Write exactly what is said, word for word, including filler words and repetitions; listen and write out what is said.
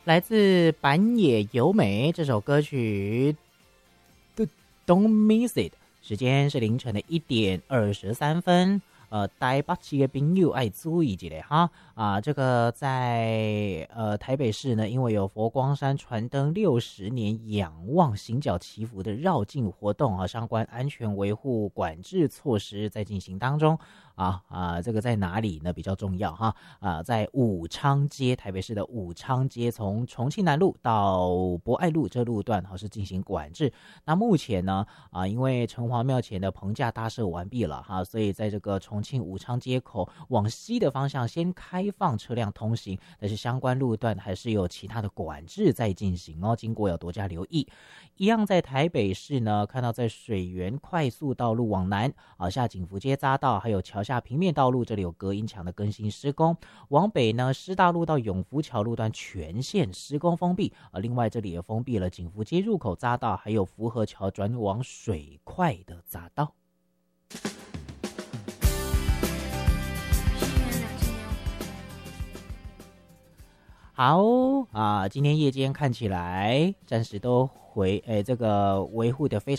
来自板野由美这首歌曲 Don't Miss It， 时间是凌晨的一点二十三分。呃，台北市的朋友爱注意一下哈啊，这个在呃台北市呢，因为有佛光山传灯六十年仰望行脚祈福的绕境活动啊，相关安全维护管制措施在进行当中啊啊，这个在哪里呢比较重要哈啊，在武昌街，台北市的武昌街，从重庆南路到博爱路这路段哈是进行管制。那目前呢啊，因为城隍庙前的棚架搭设完毕了哈，所以在这个重庆武昌街口往西的方向先开放车辆通行，但是相关路段还是有其他的管制在进行哦，经过要多加留意。一样在台北市呢，看到在水源快速道路往南啊，下景福街匝道还有桥下平面道路，这里有隔音墙的更新施工。往北呢，师大路到永福桥路段全线施工封闭啊，另外这里也封闭了景福街入口匝道，还有福和桥转往水快的匝道。好啊，今天夜间看起来暂时都回诶，这个维护的非常